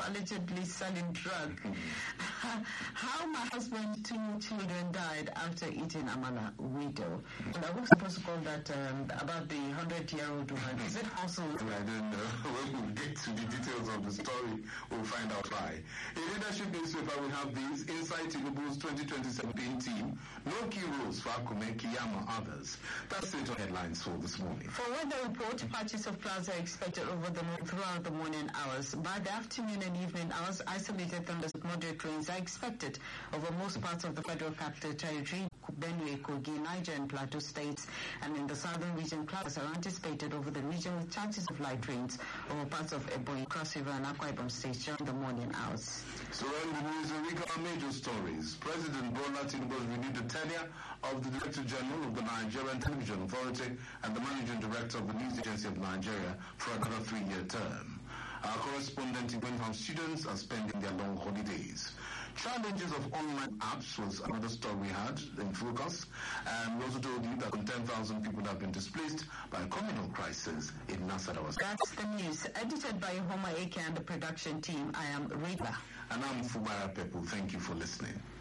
allegedly selling drug. How my husband's 2 children died after eating amala widow. And I was supposed to call that about the 100-year-old woman. Is it also? I don't know. When we get to the details of the story, we'll find out why. In Leadership newspaper, we have these Insight Tinubu's 2027 team. No key roles for Akume, Kiyama, others. That's it on headlines for this morning. For weather report, patches of clouds are expected throughout the morning hours. By the afternoon and evening hours, isolated thunders with moderate rains are expected over most parts of the Federal Capital Territory, Benue, Kogi, Niger and Plateau states, and in the southern region, clouds are anticipated over the region with chances of light rains over parts of Ebonyi, Cross River and Akwa Ibom states during the morning hours. So in the news, we got major stories. President Bola Tinubu has renewed the tenure of the Director General of the Nigerian Television Authority and the Managing Director of the News Agency of Nigeria for another 3-year term. Our correspondent in Gwyntown students are spending their long holidays. Challenges of online apps was another story we had in focus, and we also told you that 10,000 people have been displaced by a communal crisis in Nasarawa. That's the news, edited by Homa Eke and the production team. I am Rita. And I'm Fubara Pepu. Thank you for listening.